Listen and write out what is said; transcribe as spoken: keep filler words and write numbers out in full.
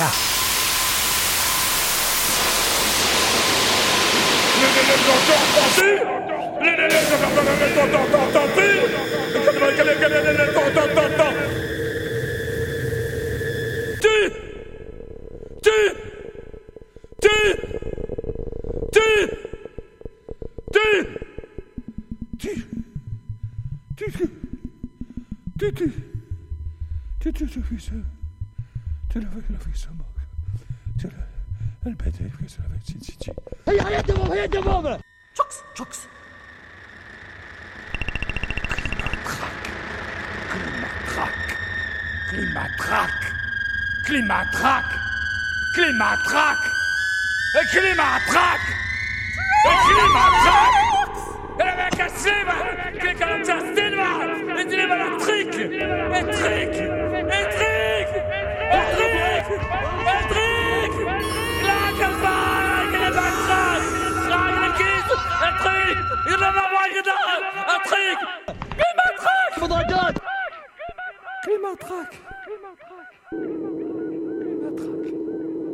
Climatrack, Climatrack, Climatrack, Climatrack, Climatrack. Elle avait cassé, qui est quand même testé, et tu l'as la trick, et trick, et trick, et trick, et trick. La calvaire, il est pas track, la kiss, un trick, il a la voix, un trick, Climatrack. Climatrack. Climatrack.